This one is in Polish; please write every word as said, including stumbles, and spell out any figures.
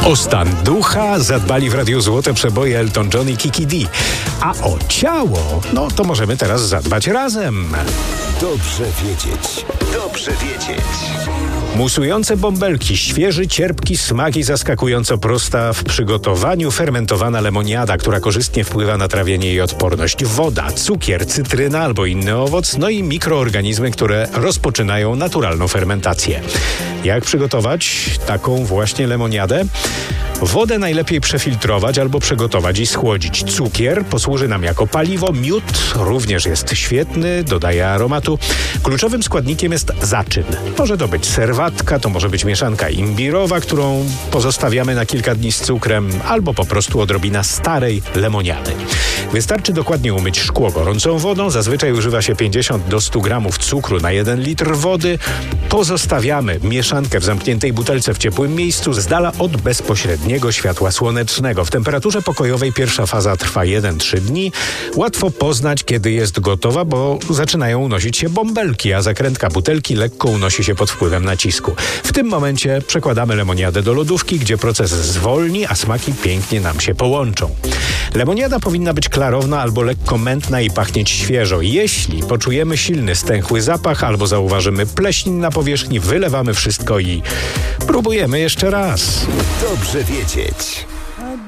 O stan ducha zadbali w Radiu Złote Przeboje Elton John i Kiki D. A o ciało, no to możemy teraz zadbać razem. Dobrze wiedzieć. Dobrze wiedzieć. Musujące bąbelki, świeży, cierpki smak i zaskakująco prosta w przygotowaniu fermentowana lemoniada, która korzystnie wpływa na trawienie i odporność. Woda, cukier, cytryna albo inny owoc, no i mikroorganizmy, które rozpoczynają naturalną fermentację. Jak przygotować taką właśnie lemoniadę? Wodę najlepiej przefiltrować albo przegotować i schłodzić. Cukier posłuży nam jako paliwo, miód również jest świetny, dodaje aromatu. Kluczowym składnikiem jest zaczyn. Może to być serwatka, to może być mieszanka imbirowa, którą pozostawiamy na kilka dni z cukrem, albo po prostu odrobina starej lemoniady. Wystarczy dokładnie umyć szkło gorącą wodą, zazwyczaj używa się pięćdziesiąt do stu gramów cukru na jeden litr wody. Pozostawiamy mieszankę w zamkniętej butelce w ciepłym miejscu, z dala od bezpośredniego światła słonecznego. W temperaturze pokojowej pierwsza faza trwa jeden do trzech dni. Łatwo poznać, kiedy jest gotowa, bo zaczynają unosić się bąbelki, a zakrętka butelki lekko unosi się pod wpływem nacisku. W tym momencie przekładamy lemoniadę do lodówki, gdzie proces zwolni, a smaki pięknie nam się połączą. Lemoniada powinna być klarowna albo lekko mętna i pachnieć świeżo. Jeśli poczujemy silny, stęchły zapach albo zauważymy pleśń na powierzchni, wylewamy wszystko i próbujemy jeszcze raz. Dobrze wiedzieć.